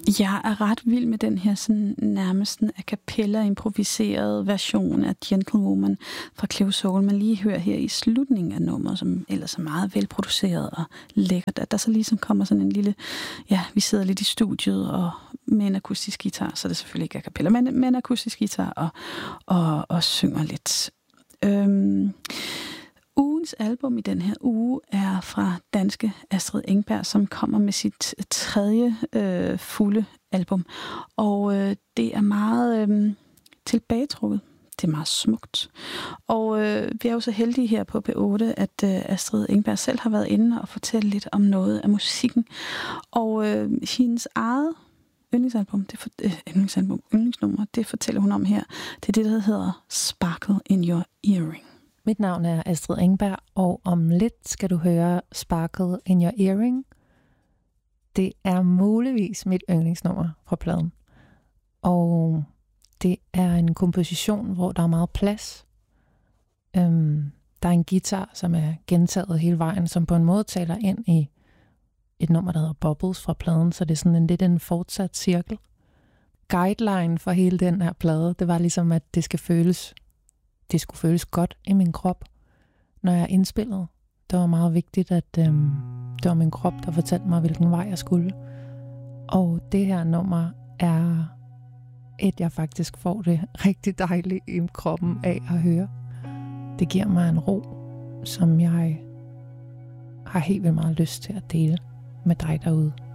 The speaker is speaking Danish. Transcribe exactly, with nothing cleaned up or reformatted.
Jeg er ret vild med den her sådan nærmest a cappella improviserede version af Gentlewoman fra Cleo Sol, man lige hører her i slutningen af nummeret, som ellers er meget velproduceret og lækkert. At der så ligesom kommer sådan en lille, ja, vi sidder lidt i studiet og med en akustisk guitar, så er det selvfølgelig ikke a cappella, men med en akustisk guitar og, og, og synger lidt. Øhm, Ugens album i den her uge er fra danske Astrid Engberg, som kommer med sit tredje øh, fulde album. Og øh, det er meget øh, tilbagetrukket. Det er meget smukt. Og øh, vi er jo så heldige her på P otte, at øh, Astrid Engberg selv har været inde og fortælle lidt om noget af musikken. Og øh, hendes eget yndlingsalbum, det for, øh, yndlingsalbum, yndlingsnummer, det fortæller hun om her. Det er det, der hedder Sparkle in Your Earring. Mit navn er Astrid Engberg, og om lidt skal du høre Sparkle in Your Earring. Det er muligvis mit yndlingsnummer fra pladen. Og det er en komposition, hvor der er meget plads. Øhm, der er en guitar, som er gentaget hele vejen, som på en måde taler ind i et nummer, der hedder Bubbles fra pladen, så det er sådan en lidt en fortsat cirkel. Guideline for hele den her plade, det var ligesom, at det skal føles det skulle føles godt i min krop, når jeg indspillede. Det var meget vigtigt, at øhm, det var min krop, der fortalte mig, hvilken vej jeg skulle. Og det her nummer er et, jeg faktisk får det rigtig dejligt i kroppen af at høre. Det giver mig en ro, som jeg har helt vildt meget lyst til at dele med dig derude.